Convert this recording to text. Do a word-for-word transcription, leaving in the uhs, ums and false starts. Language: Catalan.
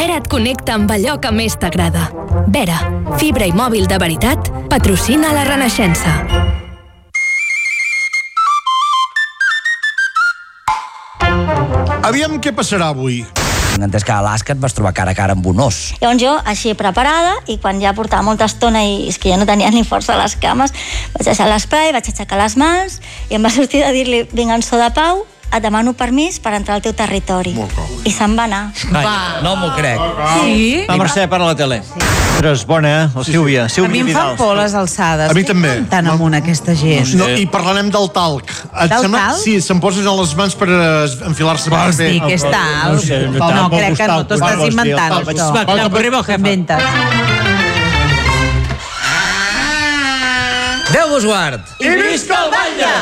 Vera et connecta amb allò que més t'agrada. Vera, fibra i mòbil de veritat, patrocina la Renaixença. Aviam què passarà avui. Tinc entès que a Alaska et vas trobar cara a cara amb un os. Llavors jo, així preparada, i quan ja portava molta estona i és que ja no tenia ni força a les cames, vaig deixar l'esprai, vaig aixecar les mans i em va sortir de dir-li, vinga, en so de pau, et demano permís per entrar al teu territori. I se'n va anar. Ai, no m'ho crec. Sí? La Mercè per a la tele. Però és bona, eh? La Sílvia. A mi em fan por les alçades. A mi també. Tan amunt aquesta gent. No, I parlarem del talc. Et Del sembla? talc? Sí, se'n posen a les mans per eh, enfilar-se Vols bé. dir que és tal? No sé, no No, tampoc crec que no, està- t'ho estàs vols dir, inventant, el talc. això. Va, que arriba el jefe. Inventes. Déu vos guard. I visca el batlle!